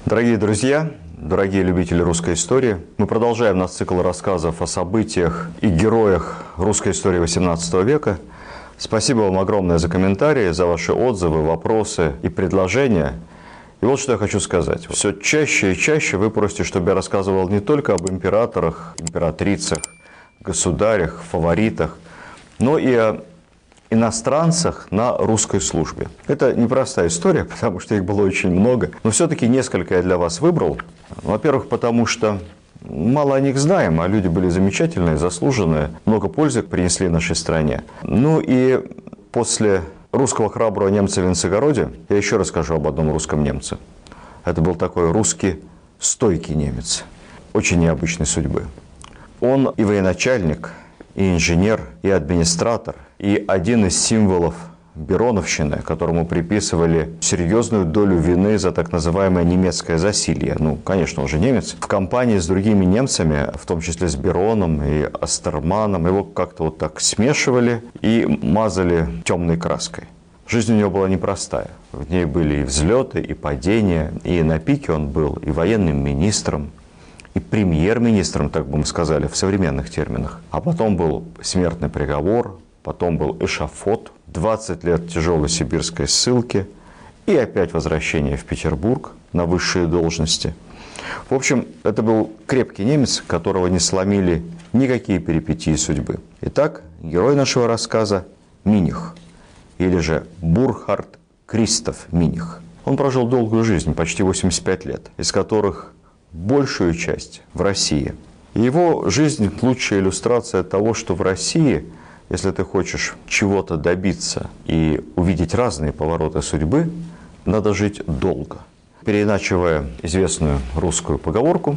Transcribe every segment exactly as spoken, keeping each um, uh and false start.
Дорогие друзья, дорогие любители русской истории, мы продолжаем наш цикл рассказов о событиях и героях русской истории восемнадцатого века. Спасибо вам огромное за комментарии, за ваши отзывы, вопросы и предложения. И вот что я хочу сказать. Все чаще и чаще вы просите, чтобы я рассказывал не только об императорах, императрицах, государях, фаворитах, но и о иностранцах на русской службе. Это непростая история, потому что их было очень много. Но все-таки несколько я для вас выбрал. Во-первых, потому что мало о них знаем, а люди были замечательные, заслуженные, много пользы принесли нашей стране. Ну и после русского храброго немца в Винцегороде я еще расскажу об одном русском немце. Это был такой русский стойкий немец, очень необычной судьбы. Он и военачальник, и инженер, и администратор, и один из символов Бероновщины, которому приписывали серьезную долю вины за так называемое немецкое засилье. Ну, конечно, он же немец. В компании с другими немцами, в том числе с Бероном и Остерманом, его как-то вот так смешивали и мазали темной краской. Жизнь у него была непростая. В ней были и взлеты, и падения, и на пике он был и военным министром, и премьер-министром, так бы мы сказали, в современных терминах. А потом был смертный приговор, потом был эшафот, двадцать лет тяжелой сибирской ссылки и опять возвращение в Петербург на высшие должности. В общем, это был крепкий немец, которого не сломили никакие перипетии судьбы. Итак, герой нашего рассказа – Миних, или же Бурхард Кристоф Миних. Он прожил долгую жизнь, почти восемьдесят пять лет, из которых большую часть в России. Его жизнь – лучшая иллюстрация того, что в России, если ты хочешь чего-то добиться и увидеть разные повороты судьбы, надо жить долго. Переиначивая известную русскую поговорку,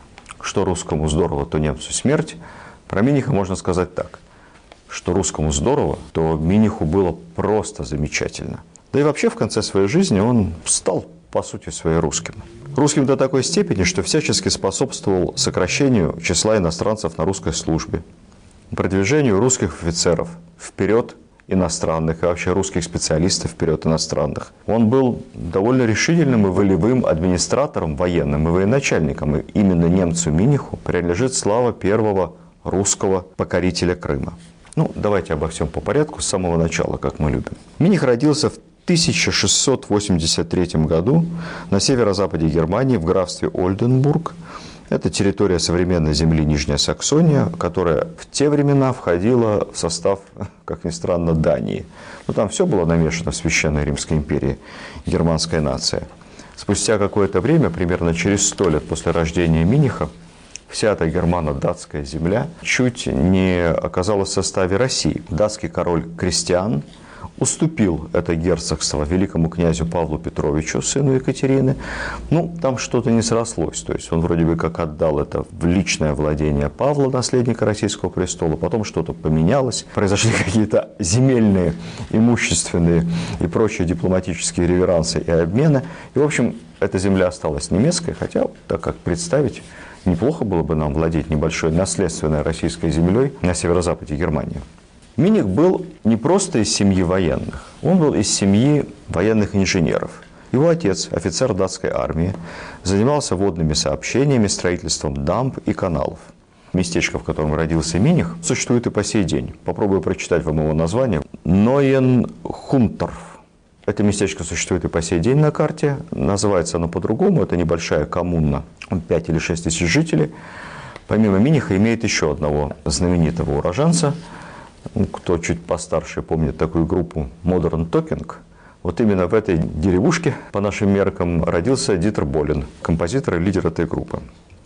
что русскому здорово, то немцу смерть, про Миниха можно сказать так, что русскому здорово, то Миниху было просто замечательно. Да и вообще в конце своей жизни он стал, по сути, своей русским. Русским до такой степени, что всячески способствовал сокращению числа иностранцев на русской службе, продвижению русских офицеров вперед иностранных и вообще русских специалистов вперед иностранных. Он был довольно решительным и волевым администратором, военным и военачальником. И именно немцу Миниху принадлежит слава первого русского покорителя Крыма. Ну, давайте обо всем по порядку, с самого начала, как мы любим. Миних родился в тысяча шестьсот восемьдесят третьем году на северо-западе Германии в графстве Ольденбург. Это территория современной земли Нижняя Саксония, которая в те времена входила в состав, как ни странно, Дании. Но там все было намешано в Священной Римской империи, германская нация. Спустя какое-то время, примерно через сто лет после рождения Миниха, вся эта германо-датская земля чуть не оказалась в составе России. Датский король Кристиан уступил это герцогство великому князю Павлу Петровичу, сыну Екатерины. Ну, там что-то не срослось. То есть он вроде бы как отдал это в личное владение Павла, наследника российского престола. Потом что-то поменялось. Произошли какие-то земельные, имущественные и прочие дипломатические реверансы и обмены. И, в общем, эта земля осталась немецкой. Хотя, так как представить, неплохо было бы нам владеть небольшой наследственной российской землей на северо-западе Германии. Миних был не просто из семьи военных, он был из семьи военных инженеров. Его отец, офицер датской армии, занимался водными сообщениями, строительством дамб и каналов. Местечко, в котором родился Миних, существует и по сей день. Попробую прочитать вам его название. Нойенхунтерф. Это местечко существует и по сей день на карте. Называется оно по-другому. Это небольшая коммуна, пять или шесть тысяч жителей. Помимо Миниха имеет еще одного знаменитого уроженца. Кто чуть постарше помнит такую группу Modern Talking, вот именно в этой деревушке, по нашим меркам, родился Дитер Болин, композитор и лидер этой группы.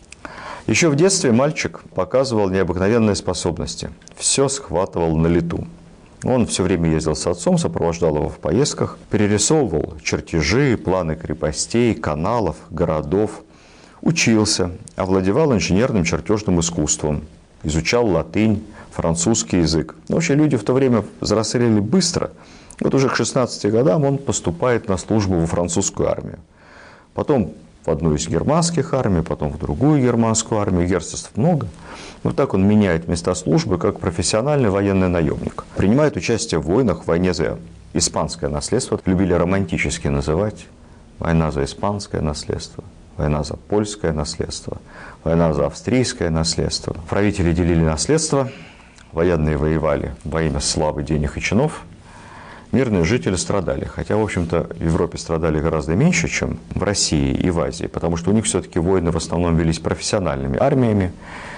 Еще в детстве мальчик показывал необыкновенные способности. Все схватывал на лету. Он все время ездил с отцом, сопровождал его в поездках, перерисовывал чертежи, планы крепостей, каналов, городов, учился, овладевал инженерным чертежным искусством, изучал латынь, французский язык. Но вообще люди в то время взрослели быстро. Вот уже к шестнадцати годам он поступает на службу во французскую армию. Потом в одну из германских армий, потом в другую германскую армию. Герцогств много. Вот так он меняет места службы как профессиональный военный наемник. Принимает участие в войнах, в войне за испанское наследство. Любили романтически называть. Война за испанское наследство. война за польское наследство, война за австрийское наследство. Правители делили наследство, военные воевали во имя славы, денег и чинов, мирные жители страдали. Хотя, в общем-то, в Европе страдали гораздо меньше, чем в России и в Азии, потому что у них все-таки войны в основном велись профессиональными армиями.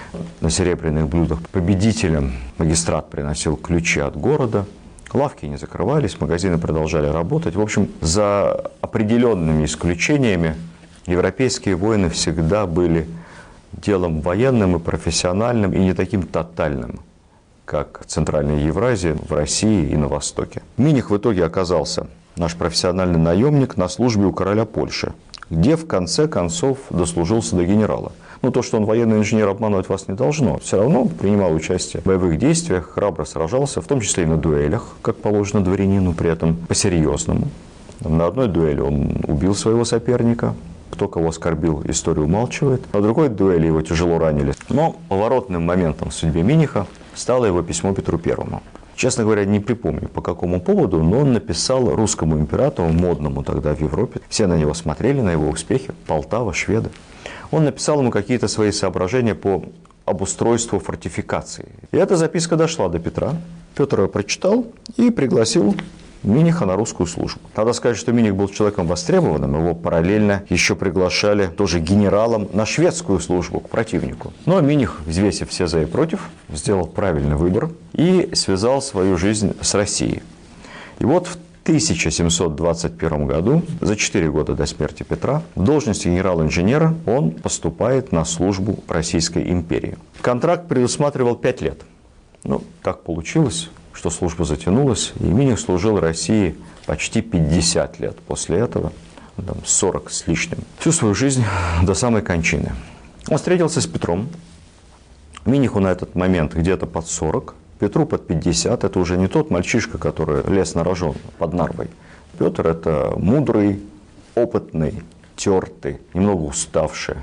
На серебряных блюдах победителям магистрат приносил ключи от города, лавки не закрывались, магазины продолжали работать. В общем, за определенными исключениями европейские войны всегда были делом военным и профессиональным, и не таким тотальным, как в Центральной Евразии, в России и на Востоке. Миних в итоге оказался, наш профессиональный наемник, на службе у короля Польши, где в конце концов дослужился до генерала. Ну, то, что он военный инженер, обманывать вас не должно. Все равно принимал участие в боевых действиях, храбро сражался, в том числе и на дуэлях, как положено дворянину, при этом по-серьезному. На одной дуэли он убил своего соперника. Кто кого оскорбил, история умалчивает. На другой дуэли его тяжело ранили. Но поворотным моментом в судьбе Миниха стало его письмо Петру Первому. Честно говоря, не припомню, по какому поводу, но он написал русскому императору, модному тогда в Европе. Все на него смотрели, на его успехи. Полтава, шведы. Он написал ему какие-то свои соображения по обустройству фортификации. И эта записка дошла до Петра. Петр ее прочитал и пригласил Миниха на русскую службу. Надо сказать, что Миних был человеком востребованным, его параллельно еще приглашали тоже генералом на шведскую службу к противнику. Но Миних, взвесив все за и против, сделал правильный выбор и связал свою жизнь с Россией. И вот в тысяча семьсот двадцать первом году, за четыре года до смерти Петра, в должности генерал-инженера он поступает на службу Российской империи. Контракт предусматривал пять лет. Ну, так получилось, что служба затянулась, и Миних служил России почти пятьдесят лет после этого, там, сорок с лишним, всю свою жизнь до самой кончины. Он встретился с Петром. Миниху на этот момент где-то под сорок, Петру под пятьдесят. Это уже не тот мальчишка, который лез на рожон под Нарвой. Петр – это мудрый, опытный, тертый, немного уставший,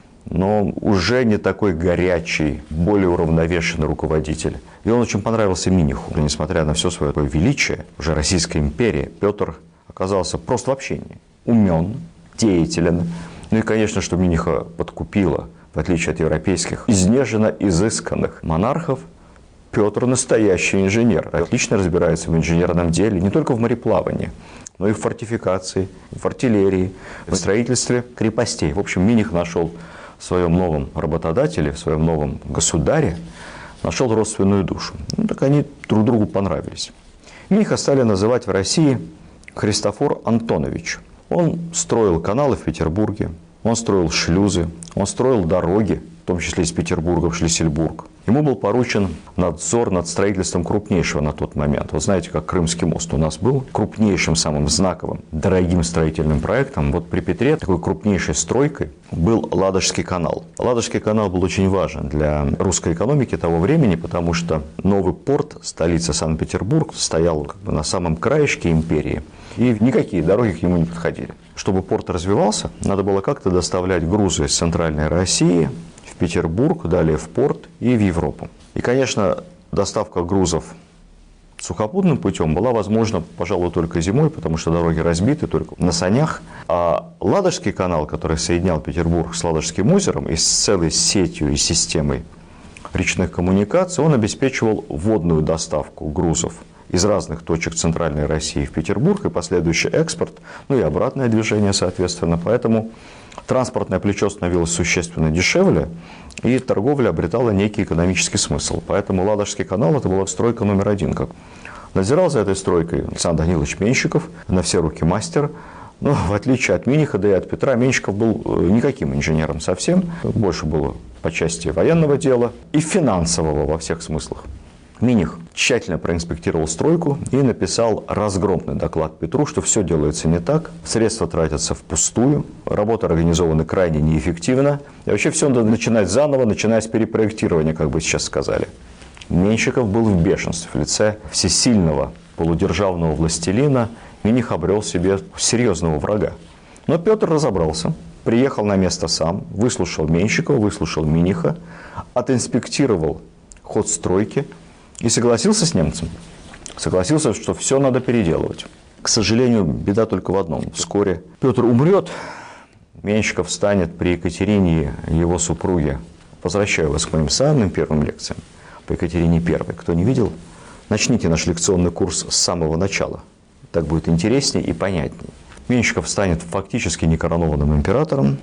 но уже не такой горячий, более уравновешенный руководитель. И он очень понравился Миниху. Несмотря на все свое величие, уже Российской империи, Петр оказался просто в общении. Умен, деятелен. Ну и, конечно, что Миниха подкупило, в отличие от европейских, изнеженно изысканных монархов, Петр настоящий инженер. Отлично разбирается в инженерном деле, не только в мореплавании, но и в фортификации, в артиллерии, в строительстве крепостей. В общем, Миних нашел в своем новом работодателе, в своем новом государе, нашел родственную душу. Ну, так они друг другу понравились. Миниха стали называть в России Христофор Антонович. Он строил каналы в Петербурге, он строил шлюзы, он строил дороги, в том числе из Петербурга в Шлиссельбург. Ему был поручен надзор над строительством крупнейшего на тот момент. Вот знаете, как Крымский мост у нас был крупнейшим, самым знаковым, дорогим строительным проектом. Вот при Петре такой крупнейшей стройкой был Ладожский канал. Ладожский канал был очень важен для русской экономики того времени, потому что новый порт, столица Санкт-Петербург, стоял как бы на самом краешке империи, и никакие дороги к нему не подходили. Чтобы порт развивался, надо было как-то доставлять грузы из центральной России в Петербург, далее в порт и в Европу. И, конечно, доставка грузов сухопутным путем была возможна, пожалуй, только зимой, потому что дороги разбиты только на санях. А Ладожский канал, который соединял Петербург с Ладожским озером и с целой сетью и системой речных коммуникаций, он обеспечивал водную доставку грузов из разных точек центральной России в Петербург и последующий экспорт, ну и обратное движение, соответственно. Поэтому транспортное плечо становилось существенно дешевле, и торговля обретала некий экономический смысл. Поэтому Ладожский канал – это была стройка номер один. Как надзирал за этой стройкой Александр Данилович Меньшиков, на все руки мастер. Но в отличие от Миниха, да и от Петра, Меньшиков был никаким инженером совсем. Больше было по части военного дела и финансового во всех смыслах. Миних тщательно проинспектировал стройку и написал разгромный доклад Петру, что все делается не так, средства тратятся впустую, работы организованы крайне неэффективно, и вообще все надо начинать заново, начиная с перепроектирования, как бы сейчас сказали. Меньшиков был в бешенстве. В лице всесильного полудержавного властелина Миних обрел себе серьезного врага. Но Петр разобрался, приехал на место сам, выслушал Меньшикова, выслушал Миниха, отинспектировал ход стройки, и согласился с немцем. Согласился, что все надо переделывать. К сожалению, беда только в одном. Вскоре Петр умрет, Меньшиков станет при Екатерине, его супруге. Возвращаю вас к моим самым первым лекциям по Екатерине Первой. Кто не видел, начните наш лекционный курс с самого начала. Так будет интереснее и понятнее. Меньшиков станет фактически некоронованным императором,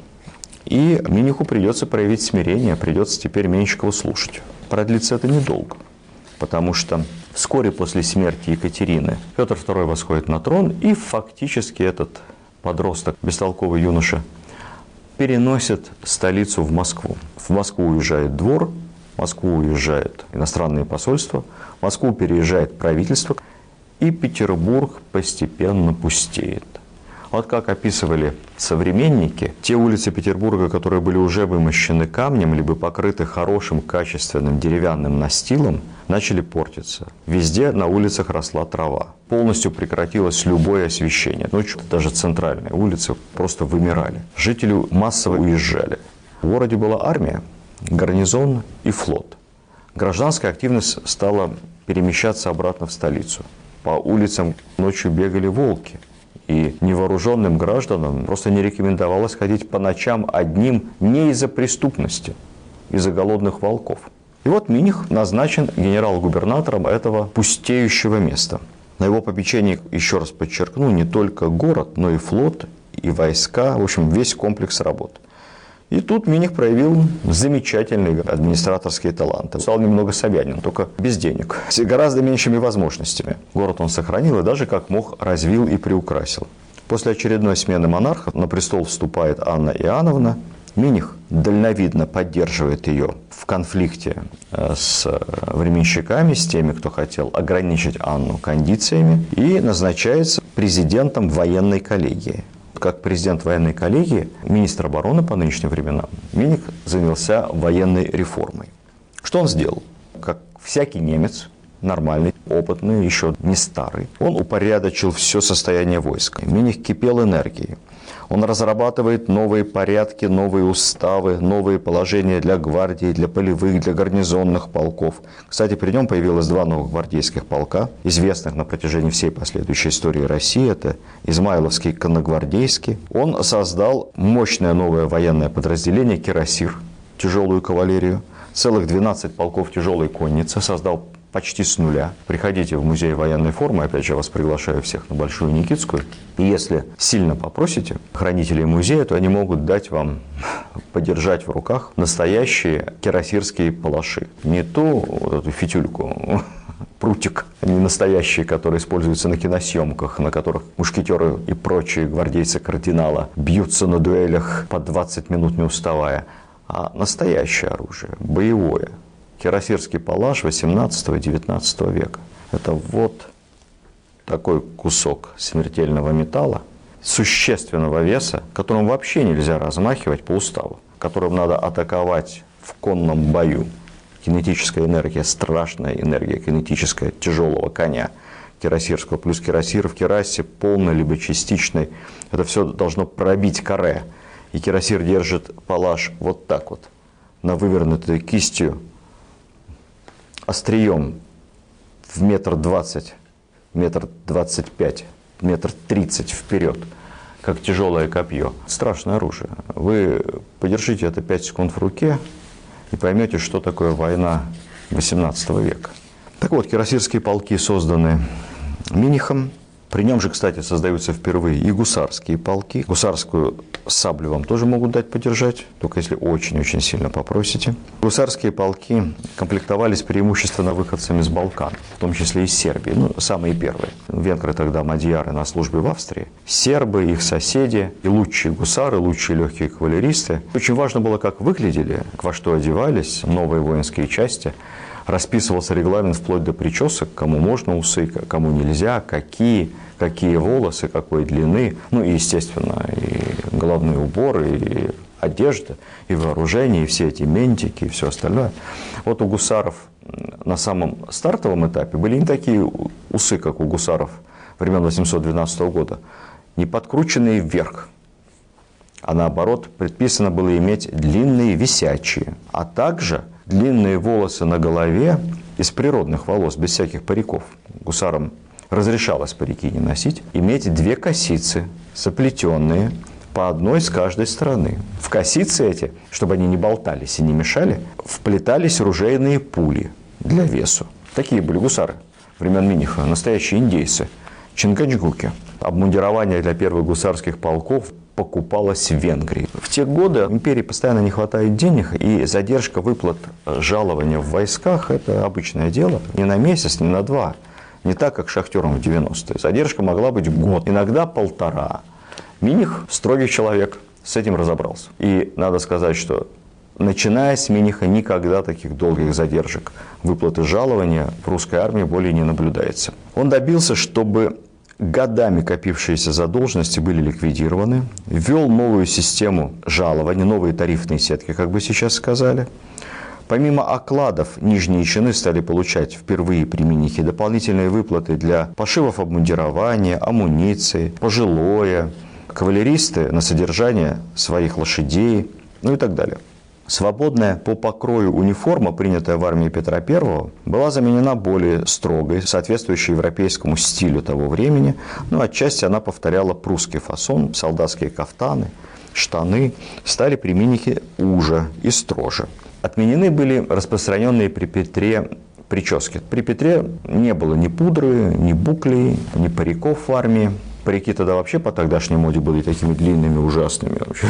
и Миниху придется проявить смирение, придется теперь Меньшикову слушать. Продлится это недолго, потому что вскоре после смерти Екатерины Петр Второй восходит на трон, и фактически этот подросток, бестолковый юноша, переносит столицу в Москву. В Москву уезжает двор, в Москву уезжает иностранные посольства, в Москву переезжает правительство, и Петербург постепенно пустеет. Вот как описывали современники, те улицы Петербурга, которые были уже вымощены камнем, либо покрыты хорошим, качественным деревянным настилом, начали портиться. Везде на улицах росла трава. Полностью прекратилось любое освещение. Ночью даже центральные улицы просто вымирали. Жители массово уезжали. В городе была армия, гарнизон и флот. Гражданская активность стала перемещаться обратно в столицу. По улицам ночью бегали волки. И невооруженным гражданам просто не рекомендовалось ходить по ночам одним не из-за преступности, из-за голодных волков. И вот Миних назначен генерал-губернатором этого пустеющего места. На его попечении, еще раз подчеркну, не только город, но и флот, и войска, в общем, весь комплекс работ. И тут Миних проявил замечательные администраторские таланты. Стал немного Собянин, только без денег, с гораздо меньшими возможностями. Город он сохранил и даже как мог развил и приукрасил. После очередной смены монарха на престол вступает Анна Иоанновна. Миних дальновидно поддерживает ее в конфликте с временщиками, с теми, кто хотел ограничить Анну кондициями, и назначается президентом военной коллегии. Как президент военной коллегии, министр обороны по нынешним временам, Миних занялся военной реформой. Что он сделал? Как всякий немец, нормальный, опытный, еще не старый, он упорядочил все состояние войска. Миних кипел энергией. Он разрабатывает новые порядки, новые уставы, новые положения для гвардии, для полевых, для гарнизонных полков. Кстати, при нем появилось два новых гвардейских полка, известных на протяжении всей последующей истории России. Это Измайловский и Конногвардейский. Он создал мощное новое военное подразделение «Кирасир», тяжелую кавалерию, целых двенадцать полков тяжелой конницы, создал почти с нуля. Приходите в музей военной формы, опять же, я вас приглашаю всех на Большую Никитскую. И если сильно попросите хранителей музея, то они могут дать вам подержать в руках настоящие кирасирские палаши. Не ту вот эту фитюльку, прутик, не настоящие, которые используются на киносъемках, на которых мушкетеры и прочие гвардейцы кардинала бьются на дуэлях по двадцать минут не уставая, а настоящее оружие, боевое. Кирасирский палаш восемнадцатого-девятнадцатого века. Это вот такой кусок смертельного металла, существенного веса, которым вообще нельзя размахивать по уставу, которым надо атаковать в конном бою. Кинетическая энергия, страшная энергия кинетическая тяжелого коня кирасирского, плюс кирасир в кирасе полный либо частичный. Это все должно пробить каре. И кирасир держит палаш вот так вот, на вывернутой кистью, острием в метр двадцать, метр двадцать пять, метр тридцать вперед, как тяжелое копье. Страшное оружие. Вы подержите это пять секунд в руке и поймете, что такое война восемнадцатого века. Так вот, кирасирские полки созданы Минихом. При нем же, кстати, создаются впервые и гусарские полки. Гусарскую саблю вам тоже могут дать подержать, только если очень-очень сильно попросите. Гусарские полки комплектовались преимущественно выходцами с Балкан, в том числе из Сербии, ну, самые первые. Венгры тогда, мадьяры, на службе в Австрии. Сербы, их соседи, и лучшие гусары, лучшие легкие кавалеристы. Очень важно было, как выглядели, во что одевались новые воинские части. Расписывался регламент вплоть до причесок, кому можно усы, кому нельзя, какие, какие волосы, какой длины. Ну и, естественно, и головные уборы, и одежда, и вооружение, и все эти ментики, и все остальное. Вот у гусаров на самом стартовом этапе были не такие усы, как у гусаров времен восемьсот двенадцатого года, не подкрученные вверх, а наоборот предписано было иметь длинные висячие, а также длинные волосы на голове из природных волос, без всяких париков. Гусарам разрешалось парики не носить. Иметь две косицы, соплетенные, по одной с каждой стороны. В косицы эти, чтобы они не болтались и не мешали, вплетались ружейные пули для весу. Такие были гусары времен Миниха, настоящие индейцы, чингачгуки. Обмундирование для первых гусарских полков покупалось в Венгрии. В те годы империи постоянно не хватает денег, и задержка выплат жалования в войсках – это обычное дело. Не на месяц, не на два. Не так, как шахтерам в девяностые. Задержка могла быть год, иногда полтора. Миних – строгий человек, с этим разобрался. И надо сказать, что начиная с Миниха никогда таких долгих задержек выплаты жалования в русской армии более не наблюдается. Он добился, чтобы годами копившиеся задолженности были ликвидированы, ввел новую систему жалований, новые тарифные сетки, как бы сейчас сказали. Помимо окладов, нижние чины стали получать впервые при Минихе дополнительные выплаты для пошивов обмундирования, амуниции, пожилое, кавалеристы на содержание своих лошадей, ну и так далее. Свободная по покрою униформа, принятая в армии Петра Первого, была заменена более строгой, соответствующей европейскому стилю того времени, но отчасти она повторяла прусский фасон, солдатские кафтаны, штаны стали при Минихе уже и строже. Отменены были распространенные при Петре прически. При Петре не было ни пудры, ни буклей, ни париков в армии. Парики тогда вообще по тогдашней моде были такими длинными, ужасными, вообще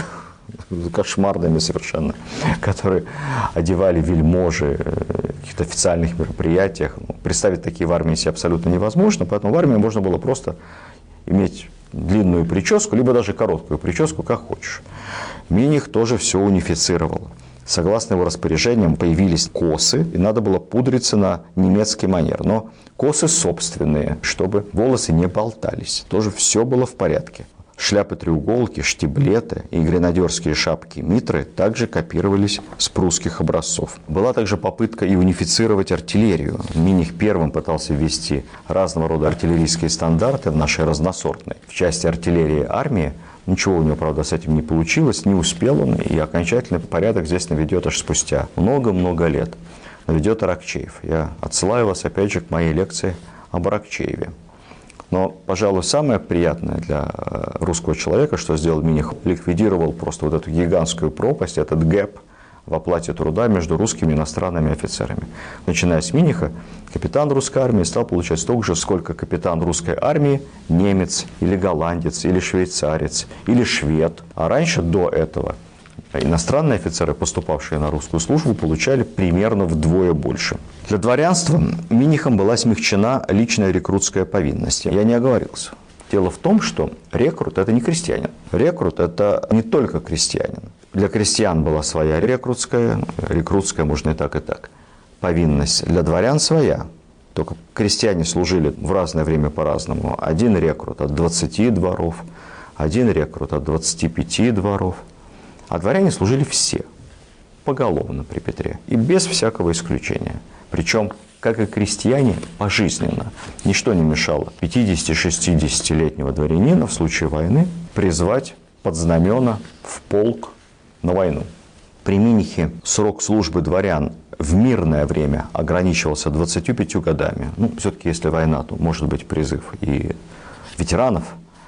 кошмарными совершенно, которые одевали вельможи в каких-то официальных мероприятиях. Представить такие в армии себе абсолютно невозможно, поэтому в армии можно было просто иметь длинную прическу, либо даже короткую прическу, как хочешь. Миних тоже все унифицировал. Согласно его распоряжениям появились косы, и надо было пудриться на немецкий манер. Но косы собственные, чтобы волосы не болтались. Тоже все было в порядке. Шляпы-треуголки, штиблеты и гренадерские шапки-митры также копировались с прусских образцов. Была также попытка и унифицировать артиллерию. Миних первым пытался ввести разного рода артиллерийские стандарты в нашей разносортной. В части артиллерии армии ничего у него, правда, с этим не получилось, не успел он, и окончательный порядок здесь наведет аж спустя много-много лет. Наведет Аракчеев. Я отсылаю вас опять же к моей лекции об Аракчееве. Но, пожалуй, самое приятное для русского человека, что сделал Миних, ликвидировал просто вот эту гигантскую пропасть, этот гэп в оплате труда между русскими и иностранными офицерами. Начиная с Миниха, капитан русской армии стал получать столько же, сколько капитан русской армии немец, или голландец, или швейцарец, или швед. А раньше, до этого, иностранные офицеры, поступавшие на русскую службу, получали примерно вдвое больше. Для дворянства Минихом была смягчена личная рекрутская повинность. Я не оговорился. Дело в том, что рекрут – это не крестьянин. Рекрут – это не только крестьянин. Для крестьян была своя рекрутская, рекрутская можно и так, и так. Повинность для дворян своя. Только крестьяне служили в разное время по-разному. Один рекрут от двадцати дворов, один рекрут от двадцати пяти дворов. А дворяне служили все, поголовно при Петре, и без всякого исключения. Причем, как и крестьяне, пожизненно. Ничто не мешало пятидесяти-шестидесятилетнего дворянина в случае войны призвать под знамена в полк на войну. При Минихе срок службы дворян в мирное время ограничивался двадцатью пятью годами. Ну, все-таки, если война, то может быть призыв и ветеранов.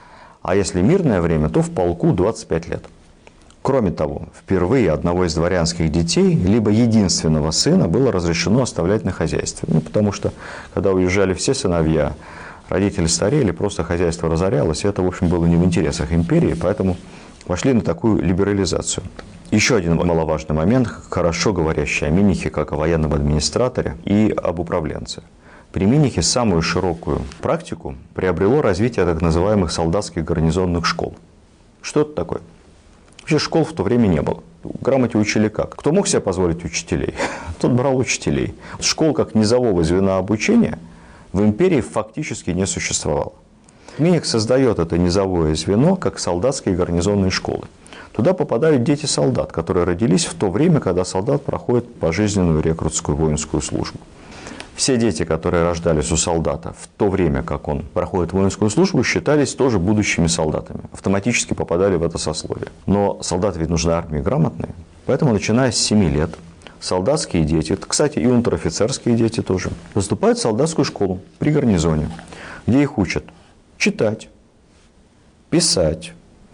А если мирное время, то в полку двадцать пять лет. Кроме того, впервые одного из дворянских детей, либо единственного сына, было разрешено оставлять на хозяйстве. Ну, потому что, когда уезжали все сыновья, родители старели, просто хозяйство разорялось, и это, в общем, было не в интересах империи, поэтому пошли на такую либерализацию. Еще один маловажный момент, хорошо говорящий о Минихе как о военном администраторе и об управленце. При Минихе самую широкую практику приобрело развитие так называемых солдатских гарнизонных школ. Что это такое? Вообще школ в то время не было. Грамоте учили как? Кто мог себе позволить учителей, тот брал учителей. Школ как низового звена обучения в империи фактически не существовало. Миних создает это низовое звено как солдатские гарнизонные школы. Туда попадают дети солдат, которые родились в то время, когда солдат проходит пожизненную рекрутскую воинскую службу. Все дети, которые рождались у солдата в то время, как он проходит воинскую службу, считались тоже будущими солдатами. Автоматически попадали в это сословие. Но солдаты ведь нужны армии грамотные. Поэтому, начиная с семи лет, солдатские дети, кстати, и унтер-офицерские дети тоже, поступают в солдатскую школу при гарнизоне, где их учат читать, писать,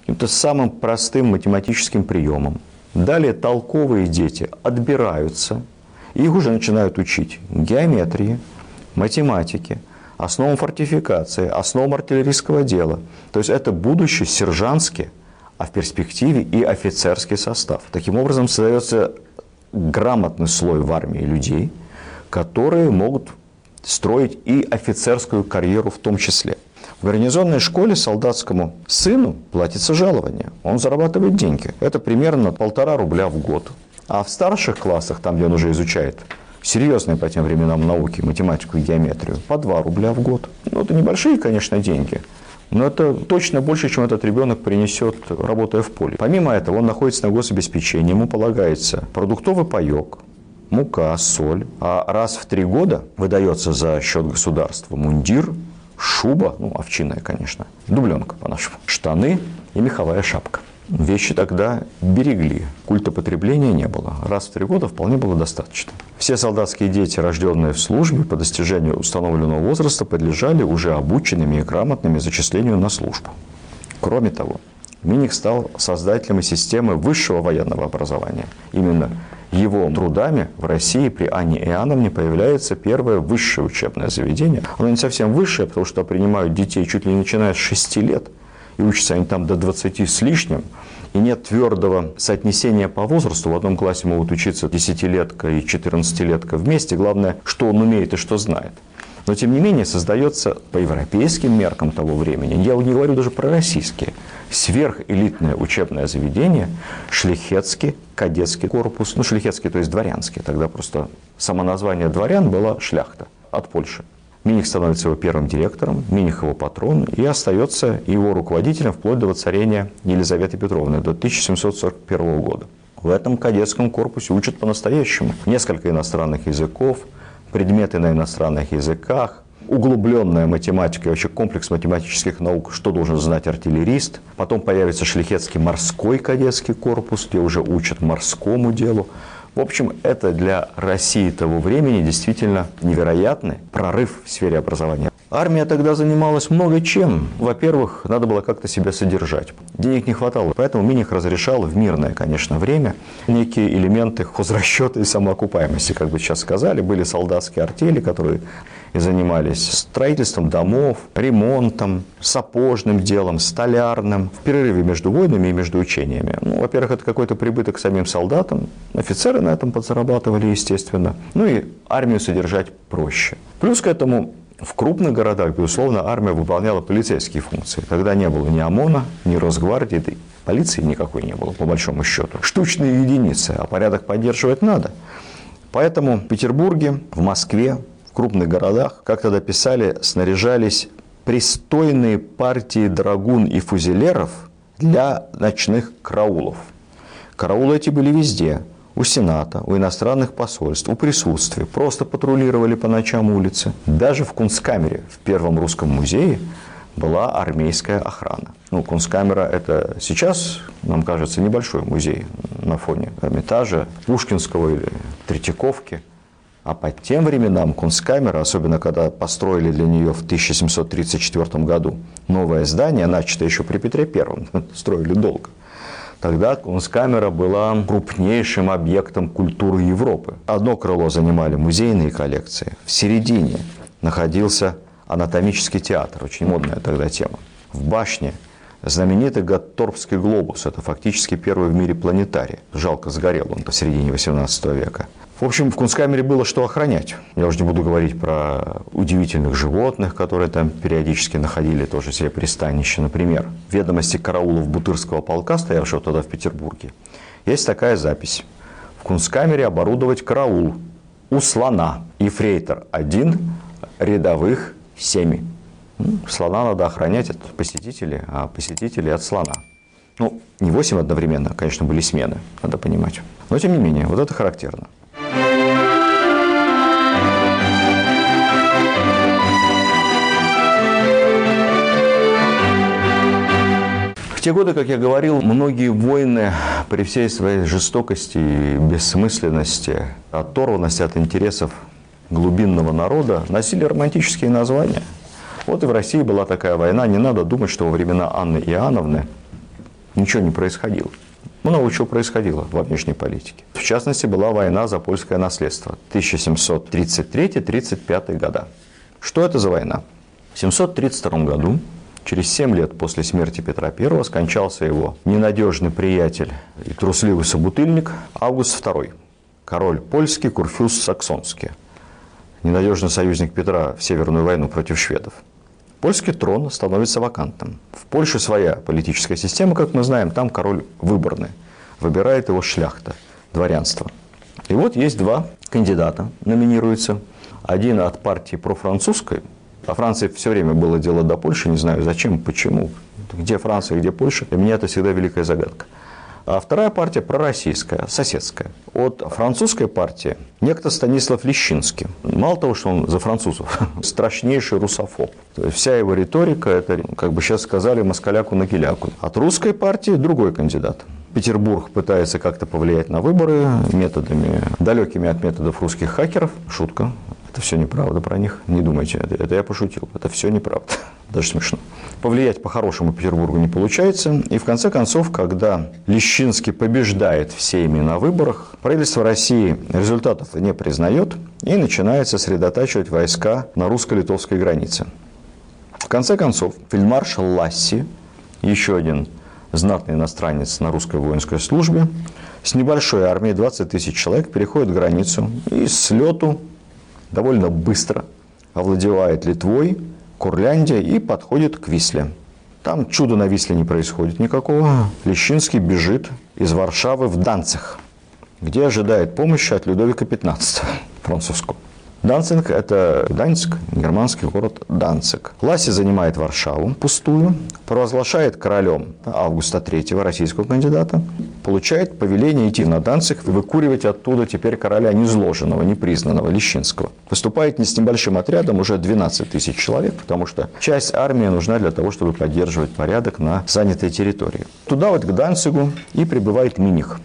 каким-то самым простым математическим приемом. Далее толковые дети отбираются, и их уже начинают учить геометрии, математике, основам фортификации, основам артиллерийского дела. То есть это будущий сержантский, а в перспективе и офицерский состав. Таким образом создается грамотный слой в армии людей, которые могут строить и офицерскую карьеру в том числе. В гарнизонной школе солдатскому сыну платится жалование, он зарабатывает деньги. Это примерно полтора рубля в год. А в старших классах, там, где он уже изучает серьезные по тем временам науки, математику и геометрию, по два рубля в год. Ну, это небольшие, конечно, деньги, но это точно больше, чем этот ребенок принесет, работая в поле. Помимо этого, он находится на гособеспечении, ему полагается продуктовый паек, мука, соль. А раз в три года выдается за счет государства мундир, шуба, ну, овчинная, конечно, дубленка по-нашему, штаны и меховая шапка. Вещи тогда берегли, культа потребления не было. Раз в три года вполне было достаточно. Все солдатские дети, рожденные в службе, по достижению установленного возраста, подлежали уже обученными и грамотными зачислению на службу. Кроме того, Миних стал создателем системы высшего военного образования. Именно его трудами в России при Анне Иоанновне появляется первое высшее учебное заведение. Оно не совсем высшее, потому что принимают детей чуть ли не начиная с шести лет. И учатся они там до двадцати с лишним. И нет твердого соотнесения по возрасту. В одном классе могут учиться десятилетка и четырнадцатилетка вместе. Главное, что он умеет и что знает. Но, тем не менее, создается по европейским меркам того времени, я не говорю даже про российские, сверхэлитное учебное заведение, шляхетский кадетский корпус. Ну, шляхетский, то есть дворянский. Тогда просто само название дворян была шляхта от Польши. Миних становится его первым директором, Миних его патрон, и остается его руководителем вплоть до воцарения Елизаветы Петровны до тысяча семьсот сорок первого года. В этом кадетском корпусе учат по-настоящему несколько иностранных языков, предметы на иностранных языках, углубленная математика и вообще комплекс математических наук, что должен знать артиллерист. Потом появится шляхетский морской кадетский корпус, где уже учат морскому делу. В общем, это для России того времени действительно невероятный прорыв в сфере образования. Армия тогда занималась много чем. Во-первых, надо было как-то себя содержать. Денег не хватало, поэтому Миних разрешал в мирное, конечно, время некие элементы хозрасчета и самоокупаемости, как бы сейчас сказали. Были солдатские артели, которые и занимались строительством домов, ремонтом, сапожным делом, столярным, в перерыве между войнами и между учениями. Ну, во-первых, это какой-то прибыток самим солдатам, офицеры на этом подзарабатывали, естественно, ну и армию содержать проще. Плюс к этому в крупных городах, безусловно, армия выполняла полицейские функции. Тогда не было ни ОМОНа, ни Росгвардии, да и полиции никакой не было, по большому счету. Штучные единицы, а порядок поддерживать надо. Поэтому в Петербурге, в Москве, в крупных городах, как тогда писали, снаряжались пристойные партии драгун и фузелеров для ночных караулов. Караулы эти были везде. У Сената, у иностранных посольств, у присутствия. Просто патрулировали по ночам улицы. Даже в Кунсткамере, в Первом русском музее, была армейская охрана. Ну, Кунсткамера – это сейчас, нам кажется, небольшой музей на фоне Эрмитажа, Пушкинского или Третьяковки. А по тем временам Кунсткамера, особенно когда построили для нее в тысяча семьсот тридцать четвёртом году новое здание, начатое еще при Петре Первом, строили долго. Тогда Кунсткамера была крупнейшим объектом культуры Европы. Одно крыло занимали музейные коллекции. В середине находился анатомический театр, очень модная тогда тема. В башне знаменитый Готторпский глобус, это фактически первый в мире планетарий. Жалко, сгорел он в середине восемнадцатого века. В общем, в Кунсткамере было что охранять. Я уже не буду говорить про удивительных животных, которые там периодически находили тоже себе пристанище. Например, в ведомости караулов Бутырского полка, стоявшего тогда в Петербурге, есть такая запись. В Кунсткамере оборудовать караул у слона. Ефрейтор один, рядовых семь. Слона надо охранять от посетителей, а посетители от слона. Ну, не восемь одновременно, конечно, были смены, надо понимать. Но, тем не менее, вот это характерно. В те годы, как я говорил, многие войны при всей своей жестокости и бессмысленности, оторванности от интересов глубинного народа носили романтические названия. Вот и в России была такая война. Не надо думать, что во времена Анны Иоанновны ничего не происходило. Много чего происходило во внешней политике. В частности, была война за польское наследство тысяча семьсот тридцать третий — тридцать пятый года. Что это за война? В семьсот тридцать втором году, через семь лет после смерти Петра Первого, скончался его ненадежный приятель и трусливый собутыльник Август Второй, король польский, Курфюрст Саксонский, ненадежный союзник Петра в Северную войну против шведов. Польский трон становится вакантным. В Польше своя политическая система, как мы знаем, там король выборный. Выбирает его шляхта, дворянство. И вот есть два кандидата, номинируются. Один от партии профранцузской. Во Франции все время было дело до Польши, не знаю зачем, почему. Где Франция, где Польша, для меня это всегда великая загадка. А вторая партия пророссийская, соседская. От французской партии некто Станислав Лещинский. Мало того, что он за французов, страшнейший русофоб. То есть вся его риторика, это, как бы сейчас сказали, москаляку на киляку. От русской партии другой кандидат. Петербург пытается как-то повлиять на выборы методами, далекими от методов русских хакеров. Шутка. Это все неправда про них. Не думайте, это, это я пошутил. Это все неправда. Даже смешно. Повлиять по-хорошему Петербургу не получается. И в конце концов, когда Лещинский побеждает в Сейме на выборах, правительство России результатов не признает и начинает сосредотачивать войска на русско-литовской границе. В конце концов, фельдмаршал Ласси, еще один знатный иностранец на русской воинской службе, с небольшой армией, двадцать тысяч человек, переходит границу и с лету довольно быстро овладевает Литвой, Курляндия и подходит к Висле. Там чуда на Висле не происходит никакого. Лещинский бежит из Варшавы в Данциг, где ожидает помощи от Людовика пятнадцатого французского. Данциг – это Данциг, германский город Данциг. Ласси занимает Варшаву пустую, провозглашает королем Августа Третьего, российского кандидата, получает повеление идти на Данциг и выкуривать оттуда теперь короля незложенного, непризнанного Лещинского. Выступает не с небольшим отрядом, уже двенадцать тысяч человек, потому что часть армии нужна для того, чтобы поддерживать порядок на занятой территории. Туда вот к Данцигу и прибывает Миних,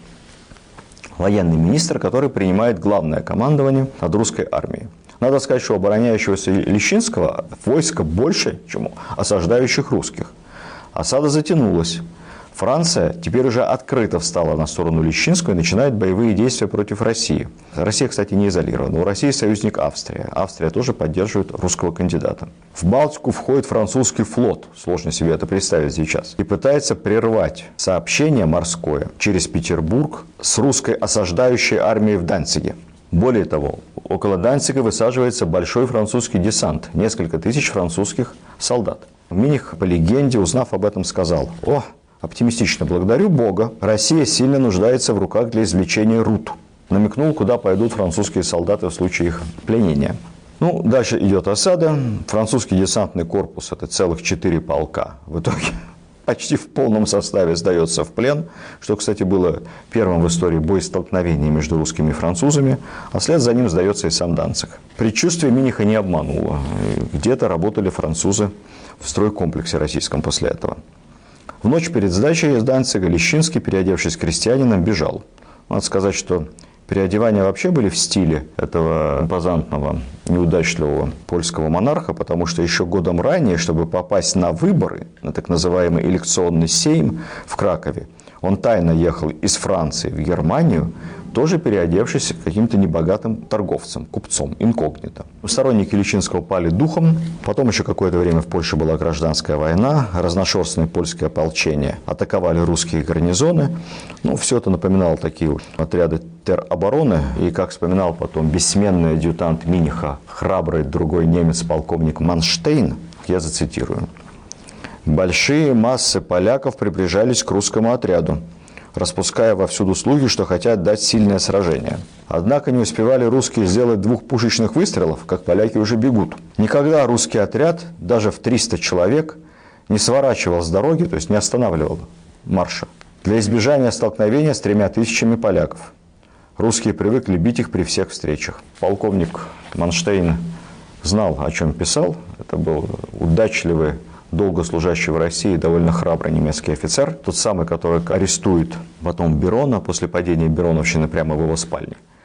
военный министр, который принимает главное командование над русской армией. Надо сказать, что обороняющегося Лещинского войска больше, чем осаждающих русских. Осада затянулась. Франция теперь уже открыто встала на сторону Лещинского и начинает боевые действия против России. Россия, кстати, не изолирована. У России союзник Австрия. Австрия тоже поддерживает русского кандидата. В Балтику входит французский флот, сложно себе это представить сейчас, и пытается прервать сообщение морское через Петербург с русской осаждающей армией в Данциге. Более того, около Данцига высаживается большой французский десант, несколько тысяч французских солдат. Миних, по легенде, узнав об этом, сказал: «О, оптимистично, благодарю Бога, Россия сильно нуждается в руках для извлечения рут». Намекнул, куда пойдут французские солдаты в случае их пленения. Ну, дальше идет осада. Французский десантный корпус, это целых четыре полка, в итоге почти в полном составе сдается в плен, что, кстати, было первым в истории боестолкновения между русскими и французами, а вслед за ним сдается и сам Данциг. Предчувствие Миниха не обмануло. Где-то работали французы в стройкомплексе российском после этого. В ночь перед сдачей из Данцига Лещинский, переодевшись крестьянином, бежал. Надо сказать, что переодевания вообще были в стиле этого импозантного, неудачливого польского монарха, потому что еще годом ранее, чтобы попасть на выборы, на так называемый элекционный сейм в Кракове, он тайно ехал из Франции в Германию, тоже переодевшись каким-то небогатым торговцем, купцом, инкогнито. Сторонники Лещинского пали духом. Потом еще какое-то время в Польше была гражданская война. Разношерстные польские ополчения атаковали русские гарнизоны. Ну, все это напоминало такие отряды теробороны. И, как вспоминал потом бессменный адъютант Миниха, храбрый другой немец, полковник Манштейн, я зацитирую: «Большие массы поляков приближались к русскому отряду, распуская вовсюду слухи, что хотят дать сильное сражение. Однако не успевали русские сделать двух пушечных выстрелов, как поляки уже бегут. Никогда русский отряд, даже в триста человек, не сворачивал с дороги, то есть не останавливал марша, для избежания столкновения с тремя тысячами поляков. Русские привыкли бить их при всех встречах». Полковник Манштейн знал, о чем писал. Это был удачливый, долго служащий в России, довольно храбрый немецкий офицер, тот самый, который арестует потом Берона после падения Бероновщины прямо в его спальне.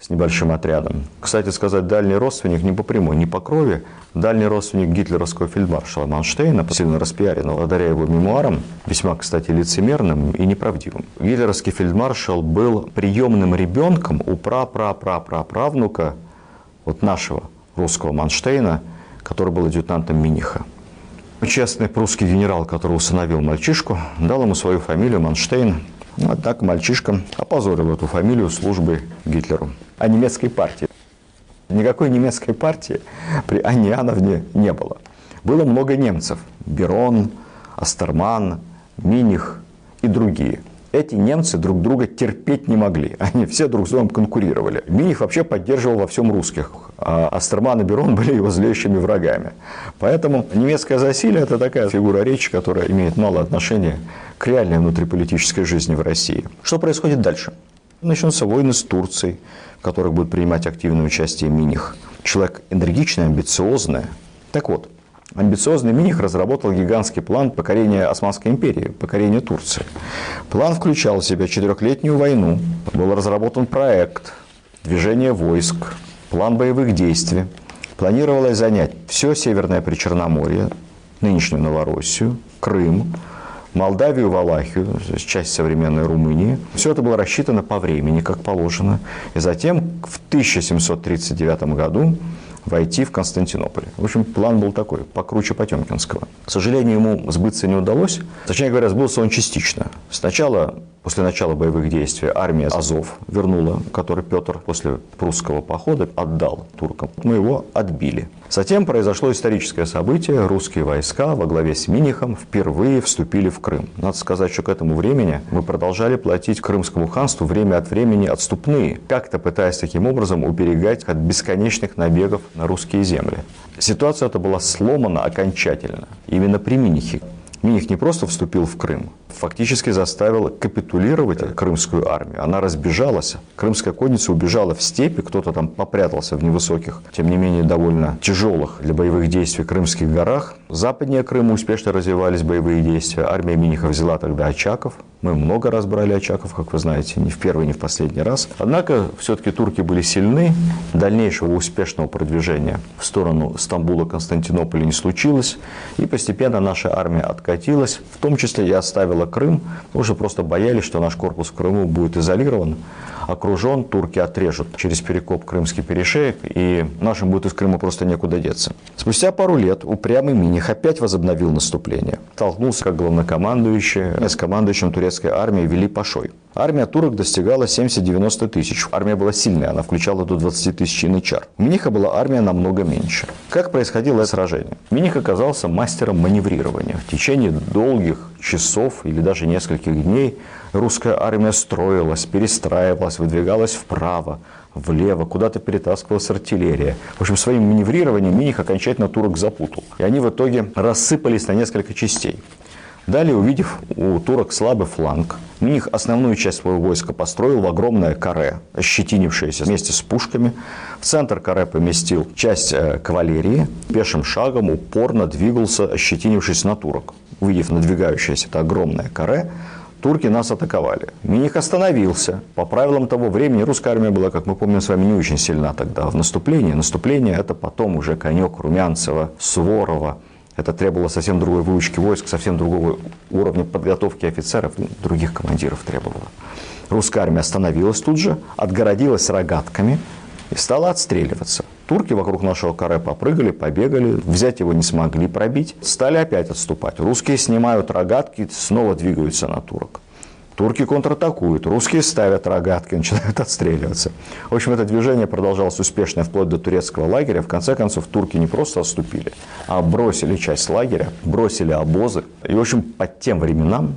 с небольшим отрядом. Кстати сказать, дальний родственник не по прямой, не по крови, дальний родственник гитлеровского фельдмаршала Манштейна, сильно распиаренного благодаря его мемуарам, весьма, кстати, лицемерным и неправдивым. Гитлеровский фельдмаршал был приемным ребенком у пра-пра-пра-пра-правнука вот нашего русского Манштейна, который был адъютантом Миниха. Честный прусский генерал, который усыновил мальчишку, дал ему свою фамилию Манштейн. Однако мальчишка опозорил эту фамилию службы Гитлеру. А немецкой партии. Никакой немецкой партии при Анне Иоанновне не было. Было много немцев. Берон, Остерман, Миних и другие. Эти немцы друг друга терпеть не могли. Они все друг с другом конкурировали. Миних вообще поддерживал во всем русских. А Остерман и Берон были его злейшими врагами. Поэтому немецкое засилие – это такая фигура речи, которая имеет мало отношения к реальной внутриполитической жизни в России. Что происходит дальше? Начнутся войны с Турцией, в которых будет принимать активное участие Миних. Человек энергичный, амбициозный. Так вот, амбициозный Миних разработал гигантский план покорения Османской империи, покорения Турции. План включал в себя четырехлетнюю войну. Был разработан проект движения войск, план боевых действий. Планировалось занять все Северное Причерноморье, нынешнюю Новороссию, Крым, Молдавию, Валахию, часть современной Румынии. Все это было рассчитано по времени, как положено. И затем в тысяча семьсот тридцать девятом году войти в Константинополь. В общем, план был такой, покруче Потемкинского. К сожалению, ему сбыться не удалось. Точнее говоря, сбылся он частично. Сначала, после начала боевых действий, армия Азов вернула, который Петр после прусского похода отдал туркам. Мы его отбили. Затем произошло историческое событие. Русские войска во главе с Минихом впервые вступили в Крым. Надо сказать, что к этому времени мы продолжали платить Крымскому ханству время от времени отступные, как-то пытаясь таким образом уберегать от бесконечных набегов на русские земли. Ситуация эта была сломана окончательно именно при Минихе. Миних не просто вступил в Крым, фактически заставил капитулировать крымскую армию. Она разбежалась. Крымская конница убежала в степи, кто-то там попрятался в невысоких, тем не менее довольно тяжелых для боевых действий крымских горах. Западнее Крыма успешно развивались боевые действия. Армия Миниха взяла тогда Очаков. Мы много раз брали Очаков, как вы знаете, не в первый, не в последний раз. Однако все-таки турки были сильны. Дальнейшего успешного продвижения в сторону Стамбула, Константинополя не случилось. И постепенно наша армия откатилась, в том числе и оставила Крым. Мы уже просто боялись, что наш корпус в Крыму будет изолирован, окружен, турки отрежут через Перекоп Крымский перешеек, и нашим будет из Крыма просто некуда деться. Спустя пару лет упрямый Миних опять возобновил наступление. Столкнулся как главнокомандующий с командующим турецкой армией Вели Пашой. Армия турок достигала семьдесят-девяносто тысяч. Армия была сильная, она включала до двадцати тысяч янычар. У Миниха была армия намного меньше. Как происходило это сражение? Миних оказался мастером маневрирования. В течение долгих часов или даже нескольких дней русская армия строилась, перестраивалась, выдвигалась вправо, влево, куда-то перетаскивалась артиллерия. В общем, своим маневрированием Миних окончательно турок запутал. И они в итоге рассыпались на несколько частей. Далее, увидев у турок слабый фланг, Миних основную часть своего войска построил в огромное каре, ощетинившееся вместе с пушками. В центр каре поместил часть кавалерии. Пешим шагом упорно двигался, ощетинившись на турок. Увидев надвигающееся это огромное каре, турки нас атаковали. Миних остановился. По правилам того времени русская армия была, как мы помним с вами, не очень сильна тогда в наступлении. Наступление – это потом уже конек Румянцева, Суворова. Это требовало совсем другой выучки войск, совсем другого уровня подготовки офицеров, других командиров требовало. Русская армия остановилась тут же, отгородилась рогатками и стала отстреливаться. Турки вокруг нашего каре попрыгали, побегали, взять его не смогли пробить, стали опять отступать. Русские снимают рогатки, снова двигаются на турок. Турки контратакуют, русские ставят рогатки, начинают отстреливаться. В общем, это движение продолжалось успешно вплоть до турецкого лагеря. В конце концов, турки не просто отступили, а бросили часть лагеря, бросили обозы. И, в общем, по тем временам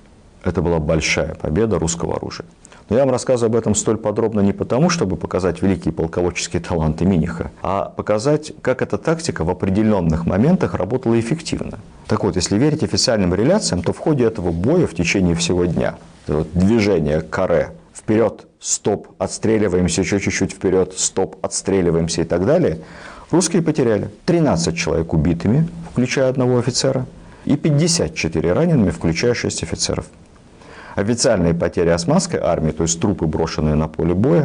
это была большая победа русского оружия. Но я вам рассказываю об этом столь подробно не потому, чтобы показать великие полководческие таланты Миниха, а показать, как эта тактика в определенных моментах работала эффективно. Так вот, если верить официальным реляциям, то в ходе этого боя в течение всего дня, вот движение каре, вперед, стоп, отстреливаемся, еще чуть-чуть вперед, стоп, отстреливаемся и так далее, русские потеряли тринадцать человек убитыми, включая одного офицера, и пятьдесят четыре ранеными, включая шесть офицеров. Официальные потери османской армии, то есть трупы, брошенные на поле боя,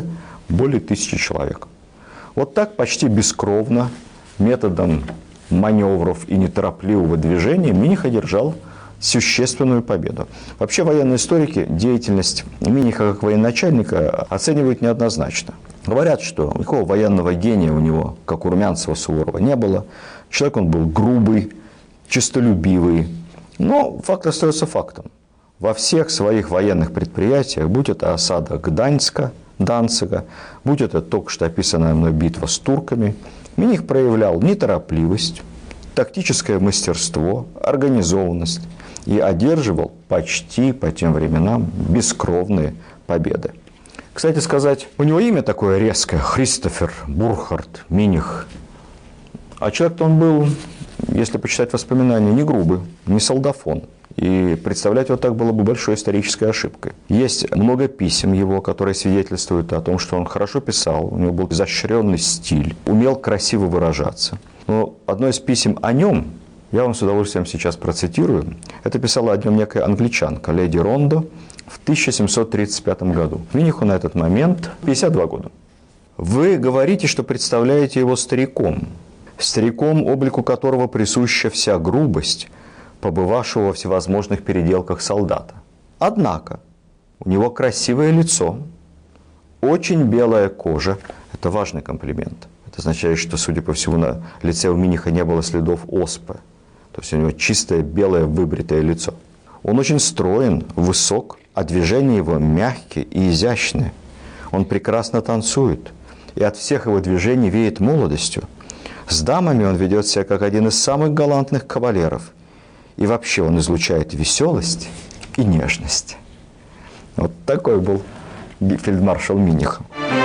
более тысячи человек. Вот так почти бескровно, методом маневров и неторопливого движения Миних одержал существенную победу. Вообще военные историки деятельность Миниха как военачальника оценивают неоднозначно. Говорят, что никакого военного гения у него, как у Румянцева-Суворова, не было. Человек он был грубый, честолюбивый. Но факт остается фактом. Во всех своих военных предприятиях, будь это осада Гданьска, Данцига, будь это только что описанная мной битва с турками, Миних проявлял неторопливость, тактическое мастерство, организованность и одерживал почти по тем временам бескровные победы. Кстати сказать, у него имя такое резкое – Христофер Бурхард Миних. А человек-то он был, если почитать воспоминания, не грубый, не солдафон. И представлять его так было бы большой исторической ошибкой. Есть много писем его, которые свидетельствуют о том, что он хорошо писал, у него был изощренный стиль, умел красиво выражаться. Но одно из писем о нем, я вам с удовольствием сейчас процитирую, это писала о нем некая англичанка, леди Рондо, в тысяча семьсот тридцать пятом году. Миниху на этот момент пятьдесят два года. Вы говорите, что представляете его стариком, стариком, облику которого присуща вся грубость, побывавшего во всевозможных переделках солдата. Однако у него красивое лицо, очень белая кожа. Это важный комплимент. Это означает, что, судя по всему, на лице у Миниха не было следов оспы. То есть у него чистое, белое, выбритое лицо. Он очень строен, высок, а движения его мягкие и изящные. Он прекрасно танцует, и от всех его движений веет молодостью. С дамами он ведет себя как один из самых галантных кавалеров. И вообще он излучает веселость и нежность. Вот такой был фельдмаршал Миних.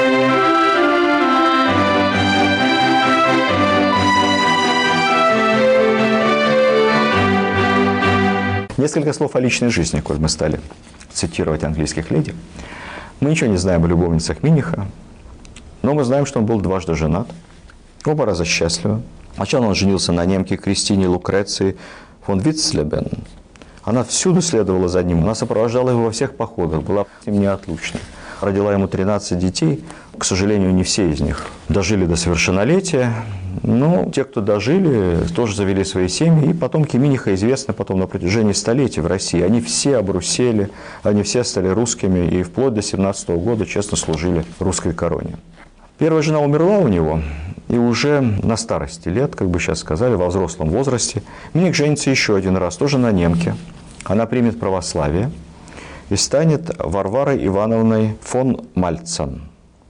Несколько слов о личной жизни, коль мы стали цитировать английских леди. Мы ничего не знаем о любовницах Миниха, но мы знаем, что он был дважды женат, оба раза счастливы. Сначала он женился на немке Кристине Лукреции фон Вицлебен. Она всюду следовала за ним, она сопровождала его во всех походах, была с ним неотлучна. Родила ему тринадцать детей, к сожалению, не все из них дожили до совершеннолетия, но те, кто дожили, тоже завели свои семьи, и потомки Миниха известны потом на протяжении столетий в России. Они все обрусели, они все стали русскими и вплоть до семнадцатого года честно служили русской короне. Первая жена умерла у него, и уже на старости лет, как бы сейчас сказали, во взрослом возрасте, Миних женится еще один раз, тоже на немке. Она примет православие и станет Варварой Ивановной фон Мальцен.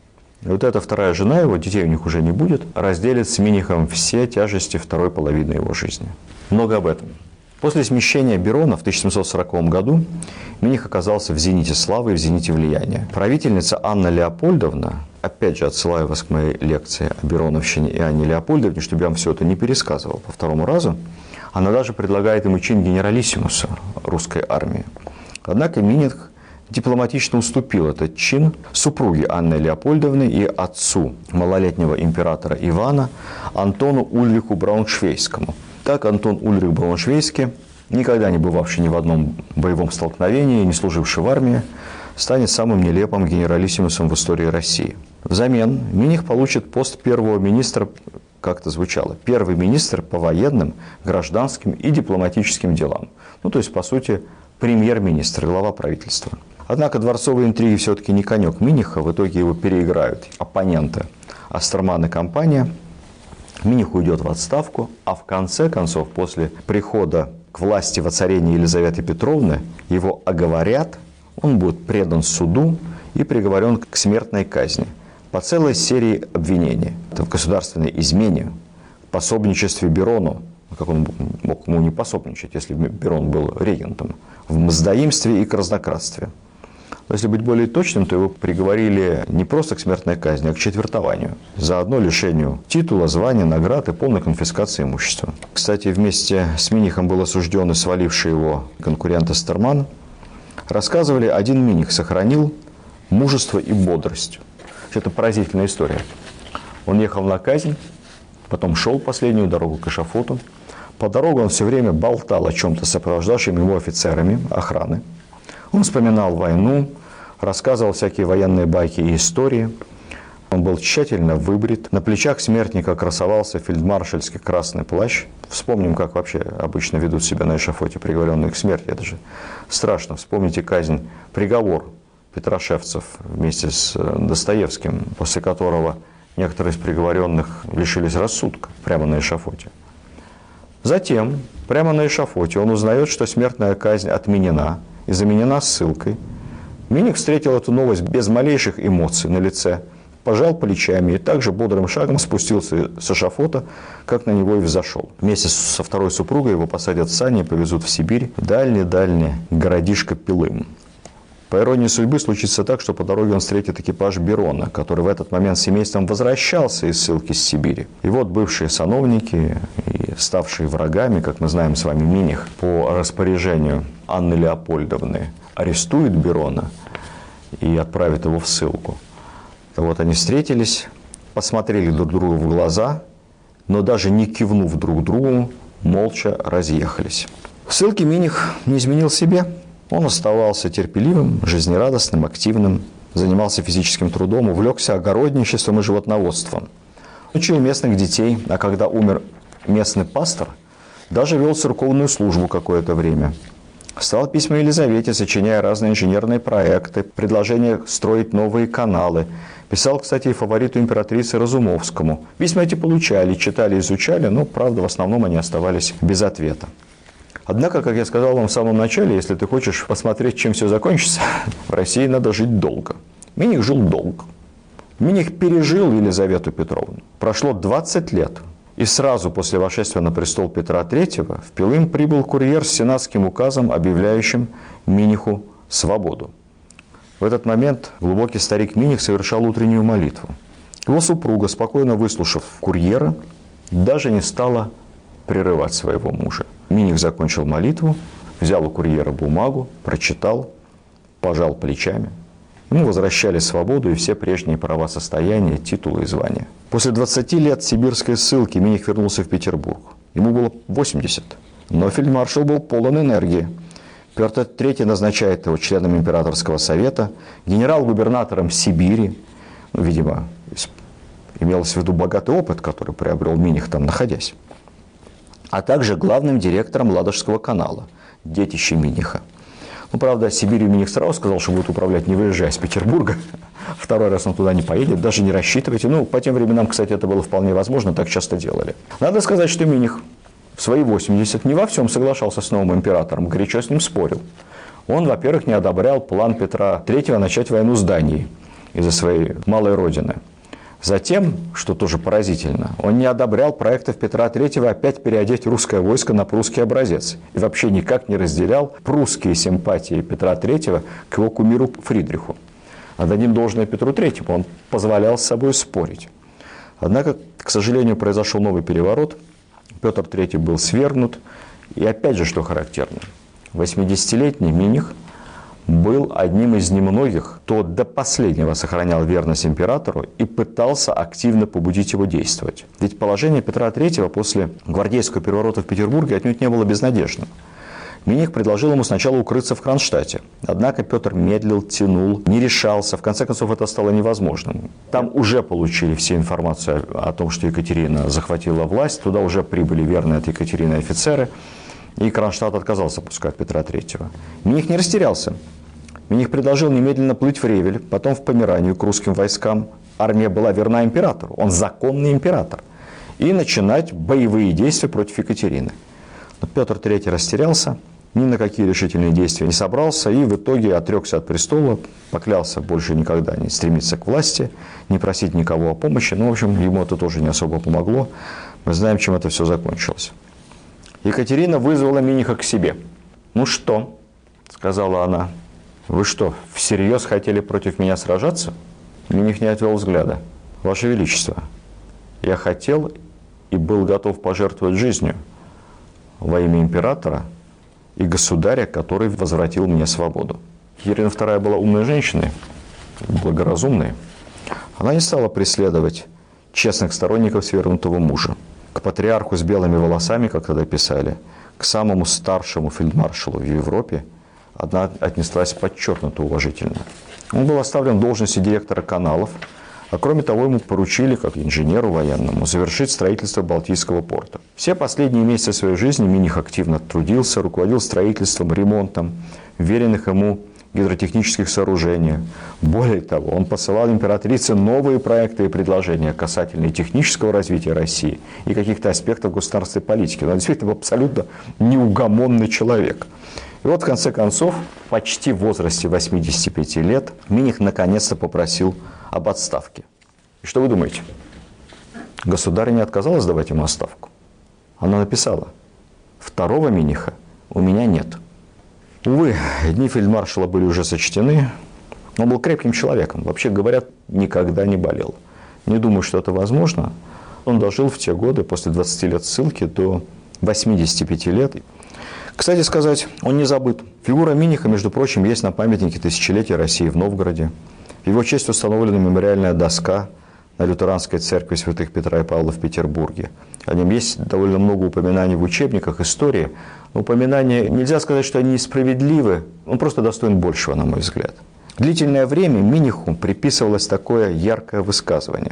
И вот эта вторая жена его, детей у них уже не будет, разделит с Минихом все тяжести второй половины его жизни. Много об этом. После смещения Берона в тысяча семьсот сороковом году Миних оказался в зените славы и в зените влияния. Правительница Анна Леопольдовна, опять же отсылаю вас к моей лекции о Бероновщине и Анне Леопольдовне, чтобы я вам все это не пересказывал по второму разу, она даже предлагает ему чин генералиссимуса русской армии. Однако Миних дипломатично уступил этот чин супруге Анны Леопольдовны и отцу малолетнего императора Ивана Антону Ульриху Брауншвейгскому. Так Антон Ульрих Брауншвейгский, никогда не бывавший ни в одном боевом столкновении, не служивший в армии, станет самым нелепым генералиссимусом в истории России. Взамен Миних получит пост первого министра, как это звучало, первый министр по военным, гражданским и дипломатическим делам. Ну, то есть, по сути, премьер-министр, глава правительства. Однако дворцовые интриги все-таки не конек Миниха, в итоге его переиграют оппоненты Остерман и компания. Миних уйдет в отставку, а в конце концов, после прихода к власти воцарения Елизаветы Петровны, его оговорят, он будет предан суду и приговорен к смертной казни по целой серии обвинений. Это в государственной измене, пособничестве Берону, как он мог ему не пособничать, если Берон был регентом, в мздоимстве и краснократстве. Но если быть более точным, то его приговорили не просто к смертной казни, а к четвертованию. Заодно лишению титула, звания, наград и полной конфискации имущества. Кстати, вместе с Минихом был осужден и сваливший его конкурент Остерман. Рассказывали, один Миних сохранил мужество и бодрость. Это поразительная история. Он ехал на казнь, потом шел последнюю дорогу к эшафоту. По дороге он все время болтал о чем-то с сопровождавшими его офицерами охраны. Он вспоминал войну, рассказывал всякие военные байки и истории. Он был тщательно выбрит. На плечах смертника красовался фельдмаршальский красный плащ. Вспомним, как вообще обычно ведут себя на эшафоте приговоренные к смерти. Это же страшно. Вспомните казнь, приговор петрошевцев вместе с Достоевским, после которого некоторые из приговоренных лишились рассудка прямо на эшафоте. Затем, прямо на эшафоте, он узнает, что смертная казнь отменена и заменена ссылкой. Миних встретил эту новость без малейших эмоций на лице, пожал плечами и также бодрым шагом спустился с эшафота, как на него и взошел. Вместе со второй супругой его посадят в сани и повезут в Сибирь, дальний-дальний городишко Пилым. По иронии судьбы случится так, что по дороге он встретит экипаж Берона, который в этот момент с семейством возвращался из ссылки с Сибири. И вот бывшие сановники и ставшие врагами, как мы знаем с вами, Миних, по распоряжению Анны Леопольдовны, арестуют Берона и отправят его в ссылку. Вот они встретились, посмотрели друг другу в глаза, но даже не кивнув друг другу, молча разъехались. В ссылке Миних не изменил себе. Он оставался терпеливым, жизнерадостным, активным, занимался физическим трудом, увлекся огородничеством и животноводством. Учил местных детей, а когда умер местный пастор, даже вел церковную службу какое-то время. Стал письма Елизавете, сочиняя разные инженерные проекты, предложения строить новые каналы. Писал, кстати, и фавориту императрицы Разумовскому. Письма эти получали, читали, изучали, но, правда, в основном они оставались без ответа. Однако, как я сказал вам в самом начале, если ты хочешь посмотреть, чем все закончится, в России надо жить долго. Миних жил долго. Миних пережил Елизавету Петровну. Прошло двадцать лет. И сразу после восшествия на престол Петра Третьего в Пилым прибыл курьер с сенатским указом, объявляющим Миниху свободу. В этот момент глубокий старик Миних совершал утреннюю молитву. Его супруга, спокойно выслушав курьера, даже не стала прерывать своего мужа. Миних закончил молитву, взял у курьера бумагу, прочитал, пожал плечами. Ему возвращали свободу и все прежние права состояния, титулы и звания. После двадцати лет сибирской ссылки Миних вернулся в Петербург. Ему было восемьдесят, но фельдмаршал был полон энергии. Петр Третий назначает его членом императорского совета, генерал-губернатором Сибири. Ну, видимо, имелось в виду богатый опыт, который приобрел Миних там находясь. А также главным директором Ладожского канала, детище Миниха. Ну, правда, Сибирью Миних сразу сказал, что будет управлять, не выезжая из Петербурга. Второй раз он туда не поедет, даже не рассчитывайте. Ну, по тем временам, кстати, это было вполне возможно, так часто делали. Надо сказать, что Миних в свои восемьдесят не во всем соглашался с новым императором, горячо с ним спорил. Он, во-первых, не одобрял план Петра Третьего начать войну с Данией из-за своей малой родины. Затем, что тоже поразительно, он не одобрял проектов Петра Третьего опять переодеть русское войско на прусский образец. И вообще никак не разделял прусские симпатии Петра Третьего к его кумиру Фридриху. Отдадим должное Петру Третьему, он позволял с собой спорить. Однако, к сожалению, произошел новый переворот. Петр Третий был свергнут. И опять же, что характерно, восьмидесятилетний Миних был одним из немногих, кто до последнего сохранял верность императору и пытался активно побудить его действовать. Ведь положение Петра Третьего после гвардейского переворота в Петербурге отнюдь не было безнадежным. Миних предложил ему сначала укрыться в Кронштадте. Однако Петр медлил, тянул, не решался. В конце концов, это стало невозможным. Там уже получили все информацию о том, что Екатерина захватила власть. Туда уже прибыли верные от Екатерины офицеры. И Кронштадт отказался пускать Петра Третьего. Миних не растерялся. Миних предложил немедленно плыть в Ревель, потом в Померанию к русским войскам. Армия была верна императору, он законный император. И начинать боевые действия против Екатерины. Но Петр Третий растерялся, ни на какие решительные действия не собрался и в итоге отрекся от престола, поклялся больше никогда не стремиться к власти, не просить никого о помощи. Ну, в общем, ему это тоже не особо помогло. Мы знаем, чем это все закончилось. Екатерина вызвала Миниха к себе. «Ну что?» – сказала она. «Вы что, всерьез хотели против меня сражаться?» Миних не отвел взгляда. «Ваше Величество, я хотел и был готов пожертвовать жизнью во имя императора и государя, который возвратил мне свободу». Екатерина Вторая была умной женщиной, благоразумной. Она не стала преследовать честных сторонников свергнутого мужа. К патриарху с белыми волосами, как тогда писали, к самому старшему фельдмаршалу в Европе, она отнеслась подчеркнуто уважительно. Он был оставлен в должности директора каналов, А кроме того, ему поручили, как инженеру военному, завершить строительство Балтийского порта. Все последние месяцы своей жизни Миних активно трудился, руководил строительством, ремонтом веренных ему гидротехнических сооружений. Более того, он посылал императрице новые проекты и предложения касательно технического развития России и каких-то аспектов государственной политики. Он действительно абсолютно неугомонный человек. И вот, в конце концов, почти в возрасте восьмидесяти пяти лет, Миних наконец-то попросил об отставке. И что вы думаете? Государыня отказалась давать ему отставку. Она написала: «Второго Миниха у меня нет». Увы, дни фельдмаршала были уже сочтены. Он был крепким человеком. Вообще говорят, никогда не болел. Не думаю, что это возможно. Он дожил в те годы, после двадцати лет ссылки, до восьмидесяти пяти лет. Кстати сказать, он не забыт. Фигура Миниха, между прочим, есть на памятнике тысячелетия России в Новгороде. В его честь установлена мемориальная доска на лютеранской церкви святых Петра и Павла в Петербурге. О нем есть довольно много упоминаний в учебниках истории. Но упоминания, нельзя сказать, что они несправедливы, он просто достоин большего, на мой взгляд. Длительное время Миниху приписывалось такое яркое высказывание: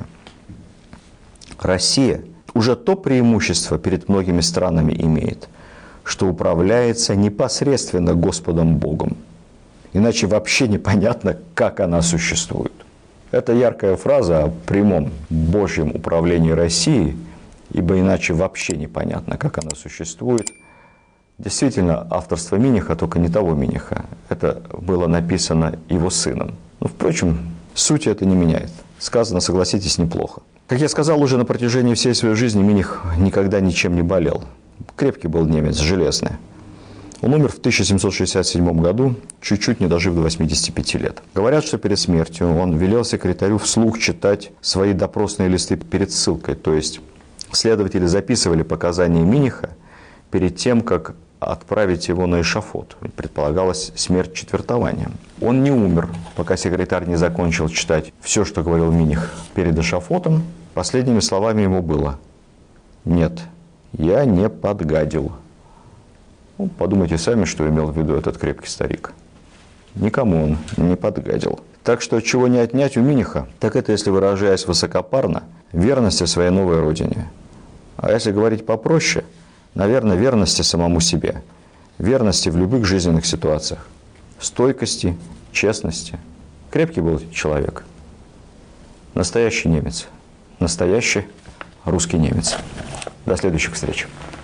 «Россия уже то преимущество перед многими странами имеет, что управляется непосредственно Господом Богом. Иначе вообще непонятно, как она существует». Это яркая фраза о прямом Божьем управлении Россией, ибо иначе вообще непонятно, как она существует. Действительно, авторство Миниха, только не того Миниха. Это было написано его сыном. Но, впрочем, суть это не меняет. Сказано, согласитесь, неплохо. Как я сказал, уже на протяжении всей своей жизни Миних никогда ничем не болел. Крепкий был немец, железный. Он умер в тысяча семьсот шестьдесят седьмом году, чуть-чуть не дожив до восьмидесяти пяти лет. Говорят, что перед смертью он велел секретарю вслух читать свои допросные листы перед ссылкой. То есть следователи записывали показания Миниха перед тем, как отправить его на эшафот. Предполагалась смерть четвертованием. Он не умер, пока секретарь не закончил читать все, что говорил Миних перед эшафотом. Последними словами ему было: «Нет, я не подгадил». Ну, подумайте сами, что имел в виду этот крепкий старик. Никому он не подгадил. Так что чего не отнять у Миниха, так это, если выражаясь высокопарно, верности своей новой родине. А если говорить попроще, наверное, верности самому себе, верности в любых жизненных ситуациях, стойкости, честности. Крепкий был человек. Настоящий немец. Настоящий русский немец. До следующих встреч.